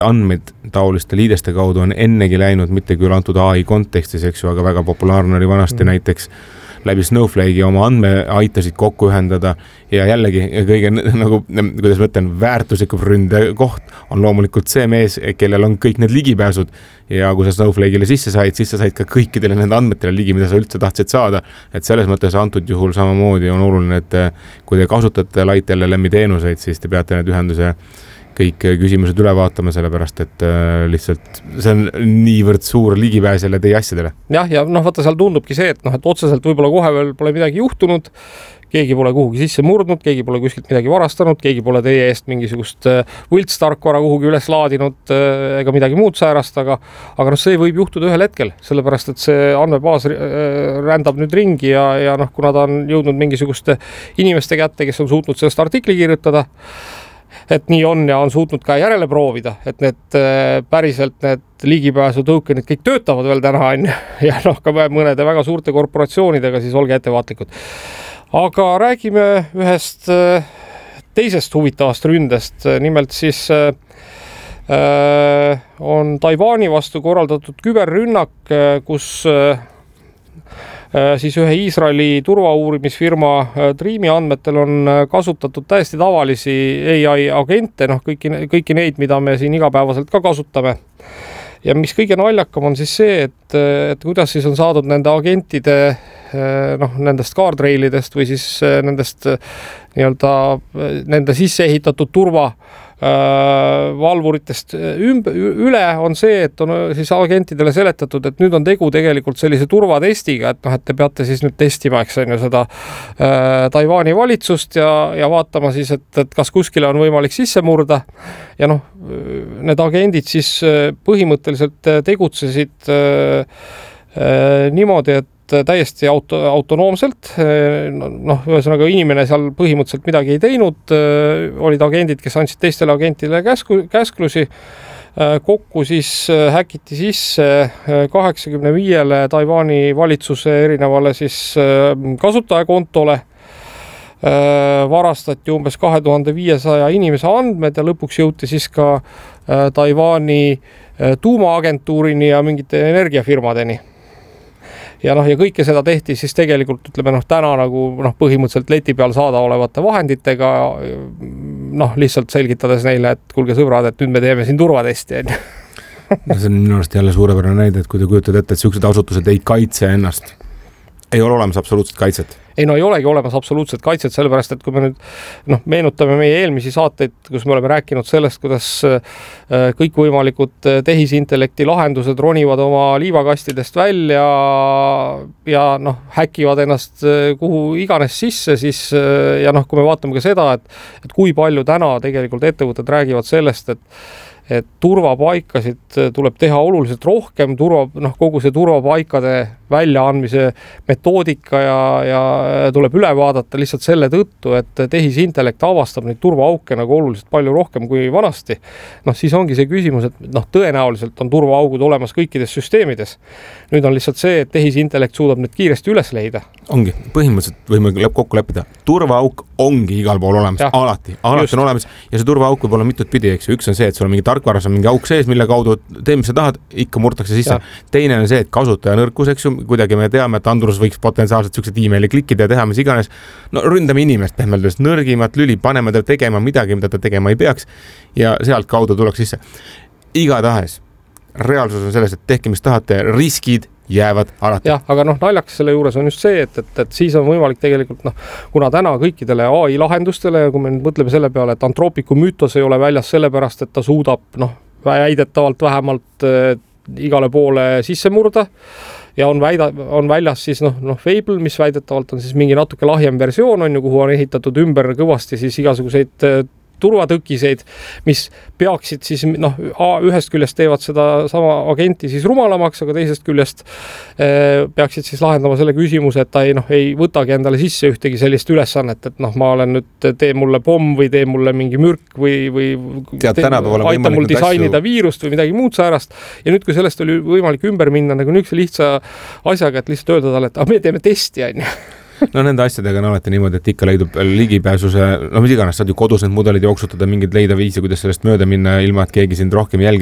andmeid taoliste liideste kaudu on ennegi läinud, mitte küll antud AI kontekstis, eks ju, aga väga populaarne oli vanasti näiteks läbi Snowflake'i oma andme aitasid kokku ühendada ja jällegi kõige nagu, kuidas ma ütlen, väärtuslikum ründe koht on loomulikult see mees, kellel on kõik need ligipääsud ja kui sa Snowflake'ile sisse said ka kõikidele nende andmetele ligi, mida sa üldse tahtsid saada, et selles mõttes antud juhul samamoodi on oluline, et kui te kasutate Light LLM-i teenuseid, siis te peate need ühenduse kõik küsimused üle vaatama, sellepärast, et lihtsalt see on niivõrd suur ligipääs jälle teie asjadele. Ja vaata, seal tundubki see, et et otseselt võib-olla kohe veel pole midagi juhtunud, keegi pole kuhugi sisse murdnud, keegi pole kuskilt midagi varastanud, keegi pole teie eest mingisugust võltstarkvara kuhugi üles laadinud ega midagi muud säärast, aga see võib juhtuda ühel hetkel, sellepärast, et see andmebaas rändab nüüd ringi ja kuna ta on jõudnud mingisuguste inimeste kätte, kes on suutnud sellest artikli kirjutada, et nii on ja on suutnud ka järele proovida, et need päriselt need ligipääsu tokenid kõik töötavad veel täna on ja ka mõnede väga suurte korporatsioonidega, siis olge ettevaatlikud. Aga räägime ühest teisest huvitavast ründest, nimelt siis on Taiwani vastu korraldatud küberrünnak, kus siis ühe Iisraeli turvauurimisfirma Dreami andmetel on kasutatud täiesti tavalisi AI agente, kõiki neid, mida me siin igapäevaselt ka kasutame. Ja mis kõige naljakam on siis see, et kuidas siis on saadud nende agentide nendest guardrailidest või siis nendest nende sisse ehitatud turva valvuritest üle on see, et on siis agentidele seletatud, et nüüd on tegu tegelikult sellise turvatestiga, et te peate siis nüüd testima, eks on ju seda Taiwani valitsust ja vaatama siis, et kas kuskile on võimalik sisse murda ja need agendid siis põhimõtteliselt tegutsesid niimoodi, et täiesti autonoomselt, ühesõnaga inimene seal põhimõtteliselt midagi ei teinud, olid agendid, kes andsid teistele agentidele käsklusi, kokku siis häkiti sisse 85 Taiwani valitsuse erinevale siis kasutajakontole, varastati umbes 2500 inimese andmed ja lõpuks jõuti siis ka Taiwani tuumaagentuurini ja mingite energiafirmadeni. Ja kõike seda tehti siis tegelikult, ütleme, täna nagu põhimõtteliselt leti peal saada olevate vahenditega, lihtsalt selgitades neile, et kuulge sõbrad, et nüüd me teeme siin turvatesti. See on minu arust jälle suurepärane näide, et kui te kujutad ette, et sellised asutused ei kaitse ennast, ei ole olemas absoluutset kaitset. Ei olegi olemas absoluutset kaitset, sellepärast, et kui me nüüd meenutame meie eelmisi saateid, kus me oleme rääkinud sellest, kuidas kõikvõimalikud tehisintellekti lahendused ronivad oma liivakastidest välja ja häkivad ennast kuhu iganes sisse, siis ja kui me vaatame ka seda, et kui palju täna tegelikult ettevõtted räägivad sellest, et turvapaikasid tuleb teha oluliselt rohkem, kogu see turvapaikade väljaandmise metoodika ja tuleb üle vaadata lihtsalt selle tõttu, et tehisintellekt avastab neid turvaauke nagu oluliselt palju rohkem kui vanasti. Siis ongi see küsimus, et tõenäoliselt on turvaaugud olemas kõikides süsteemides. Nüüd on lihtsalt see, et tehisintellekt suudab need kiiresti üles leida. Ongi, põhimõtteliselt võime kokku leppida. Turvaauk ongi igal pool olemas, alati just. On olemas ja see turvaauk võib olla mitut pidi, eks ju. Üks on see, et sul on mingi tarkvaras on mingi auk sees, mille kaudu tee, mis sa tahad, ikka murtakse sisse. Ja. Teine on see, et kasutaja nõrkus, eks ju, kuidagi me teame, et Andrus võiks potentsiaalselt sellised e-maili klikkida ja teha mis iganes. Ründame inimest pehmeldust, nõrgimat lüli, paneme ta tegema midagi, mida ta tegema ei peaks ja sealt kaudu tuleks sisse. Igatahes, reaalsus on selles, et tehke mis tahate, riskid jäävad alati. Jah, aga naljakas selle juures on just see, et siis on võimalik tegelikult, kuna täna kõikidele AI lahendustele ja kui me nüüd mõtleme selle peale, et Anthropicu müütos ei ole väljas sellepärast, et ta suudab väidetavalt vähemalt igale poole sisse murda ja on väljas siis Fable, mis väidetavalt on siis mingi natuke lahjem versioon on ju, kuhu on ehitatud ümber kõvasti siis igasuguseid turvatõkiseid, mis peaksid siis, ühest küljest teevad seda sama agenti siis rumalamaks, aga teisest küljest peaksid siis lahendama selle küsimuse, et ta ei võtagi endale sisse ühtegi sellist ülesannet, et ma olen nüüd, tee mulle pomm või tee mulle mingi mürk või aita mul disainida viirust või midagi muud säärast. Ja nüüd, kui sellest oli võimalik ümber minna nagu niisuguse lihtsa asjaga, et lihtsalt öelda talle, et me teeme testi, on ju. no nende asjadega on alati niimoodi, et ikka leidub ligipääsuse, no mis iganes, saad ju kodus need mudelid jooksutada, mingeid leida viise, kuidas sellest mööda minna, ilma et keegi sind rohkem jälgib.